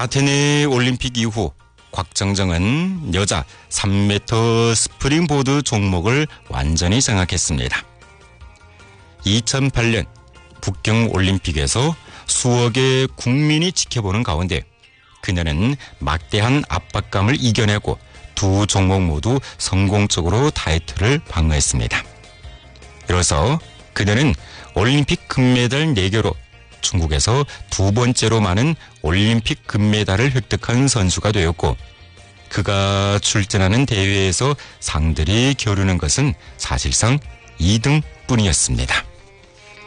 아테네 올림픽 이후 곽정정은 여자 3m 스프링보드 종목을 완전히 장악했습니다. 2008년 북경 올림픽에서 수억의 국민이 지켜보는 가운데 그녀는 막대한 압박감을 이겨내고 두 종목 모두 성공적으로 타이틀을 방어했습니다. 이로써 그녀는 올림픽 금메달 4개로 중국에서 두 번째로 많은 올림픽 금메달을 획득한 선수가 되었고, 그가 출전하는 대회에서 상들이 겨루는 것은 사실상 2등뿐이었습니다.